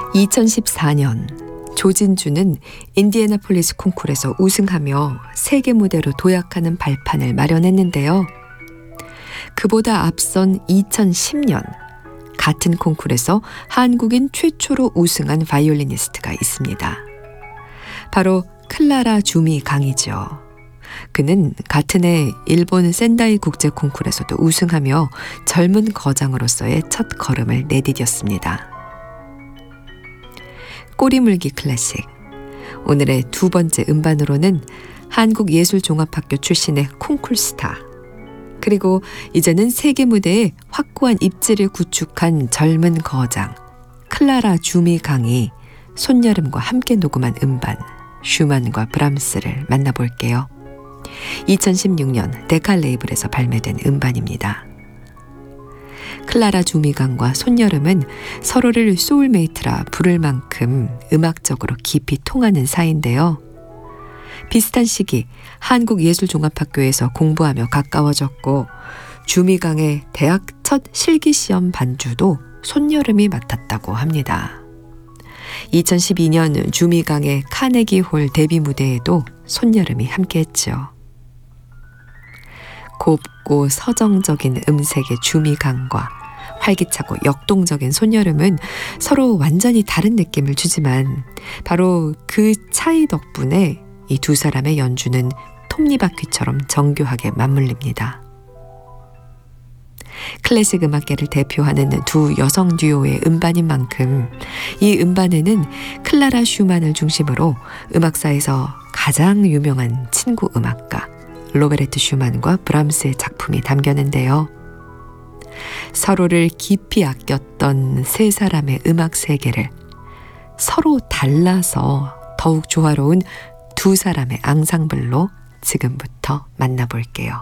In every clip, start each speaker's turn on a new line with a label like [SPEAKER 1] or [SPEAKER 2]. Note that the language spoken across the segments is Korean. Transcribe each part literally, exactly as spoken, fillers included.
[SPEAKER 1] 이천십사 년 조진주는 인디애나폴리스 콩쿨에서 우승하며 세계 무대로 도약하는 발판을 마련했는데요. 그보다 앞선 이천십 년 같은 콩쿨에서 한국인 최초로 우승한 바이올리니스트가 있습니다. 바로 클라라 주미 강이죠. 그는 같은 해 일본 센다이 국제 콩쿨에서도 우승하며 젊은 거장으로서의 첫 걸음을 내디뎠습니다. 꼬리물기 클래식. 오늘의 두 번째 음반으로는 한국예술종합학교 출신의 콩쿨 스타, 그리고 이제는 세계 무대에 확고한 입지를 구축한 젊은 거장 클라라 주미 강이 손여름과 함께 녹음한 음반 슈만과 브람스를 만나볼게요. 이천십육 년 데카 레이블에서 발매된 음반입니다. 클라라 주미 강과 손여름은 서로를 소울메이트라 부를 만큼 음악적으로 깊이 통하는 사이인데요. 비슷한 시기 한국예술종합학교에서 공부하며 가까워졌고 주미강의 대학 첫 실기시험 반주도 손여름이 맡았다고 합니다. 이천십이 년 주미강의 카네기홀 데뷔 무대에도 손여름이 함께했죠. 곱고 서정적인 음색의 주미강과 활기차고 역동적인 손여름은 서로 완전히 다른 느낌을 주지만 바로 그 차이 덕분에 이 두 사람의 연주는 톱니바퀴처럼 정교하게 맞물립니다. 클래식 음악계를 대표하는 두 여성 듀오의 음반인 만큼 이 음반에는 클라라 슈만을 중심으로 음악사에서 가장 유명한 친구 음악가 로베르트 슈만과 브람스의 작품이 담겼는데요. 서로를 깊이 아꼈던 세 사람의 음악 세계를 서로 달라서 더욱 조화로운 두 사람의 앙상블로 지금부터 만나볼게요.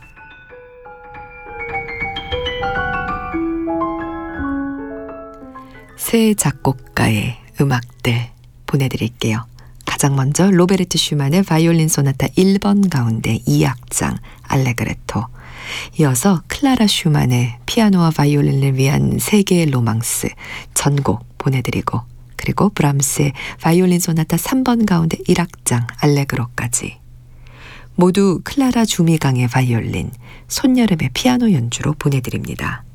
[SPEAKER 1] 세 작곡가의 음악들 보내드릴게요. 가장 먼저 로베르트 슈만의 바이올린 소나타 일 번 가운데 이 악장 알레그레토, 이어서 클라라 슈만의 피아노와 바이올린을 위한 세계의 로망스 전곡 보내드리고, 그리고 브람스의 바이올린 소나타 삼 번 가운데 일 악장 알레그로까지 모두 클라라 주미 강의 바이올린, 손여름의 피아노 연주로 보내드립니다.